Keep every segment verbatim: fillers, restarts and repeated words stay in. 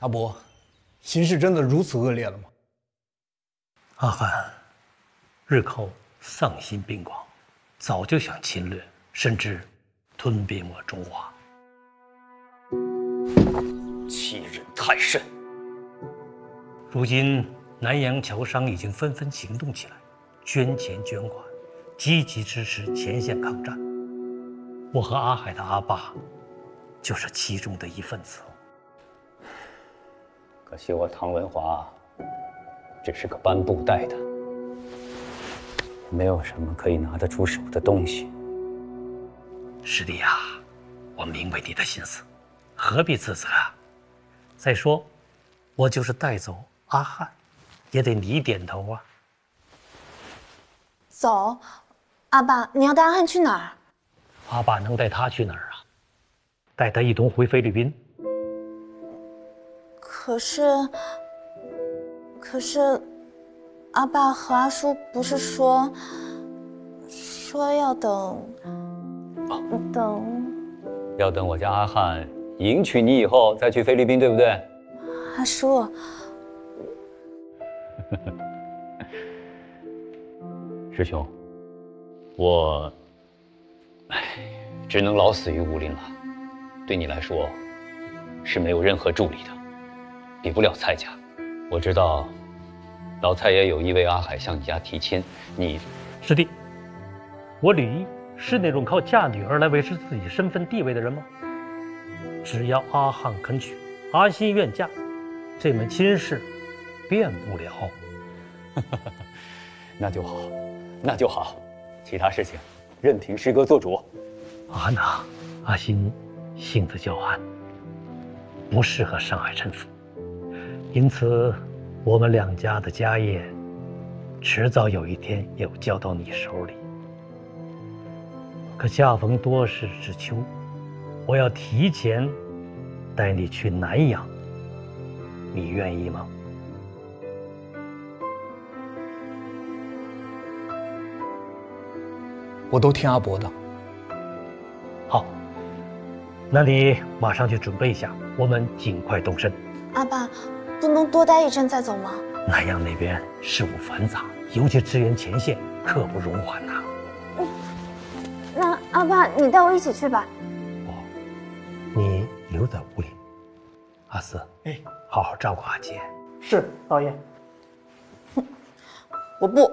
阿伯，形势真的如此恶劣了吗？ 阿汗，日寇丧心病狂，早就想侵略，甚至吞并我中华。 欺人太甚！ 如今南洋侨商已经纷纷行动起来，捐钱捐款，积极支持前线抗战。我和阿海的阿爸，就是其中的一份子。 可惜我唐文华只是个颁布袋的，没有什么可以拿得出手的东西。 师弟呀，我明白你的心思，何必自责啊？再说，我就是带走阿汉，也得你点头啊。 走，阿爸，你要带阿汉去哪儿？ 阿爸能带他去哪儿啊？带他一同回菲律宾。 可是，可是，阿爸和阿叔不是说，说要等，等， 要等我家阿汉迎娶你以后再去菲律宾，对不对？ 阿叔， 师兄，我，唉，只能老死于武林了。对你来说，是没有任何助力的，比不了蔡家。我知道，老蔡也有意为阿海向你家提亲。你， 师弟，我吕毅是那种靠嫁女儿来维持自己身份地位的人吗？只要阿汉肯娶，阿欣愿嫁，这门亲事变不了。 那就好，那就好，其他事情任凭师哥做主。 阿汉呐，阿欣性子骄悍，不适合上海陈府，因此我们两家的家业，迟早有一天也会交到你手里。可恰逢多事之秋，我要提前带你去南洋，你愿意吗？ 我都听阿伯的。 好，那你马上去准备一下，我们尽快动身。 阿爸，不能多待一阵再走吗？ 南洋那边事务繁杂，尤其支援前线，刻不容缓呐。 嗯，那阿爸，你带我一起去吧。 哦，你留在屋里。阿四，哎，好好照顾阿杰。 是，老爷。 我不。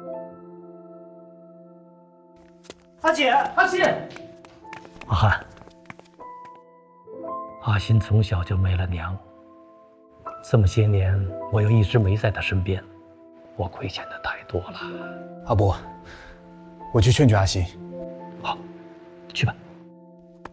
阿姐，阿欣， 阿汉，阿欣从小就没了娘，这么些年我又一直没在她身边，我亏欠的太多了。 阿伯，我去劝劝阿欣。 好，去吧。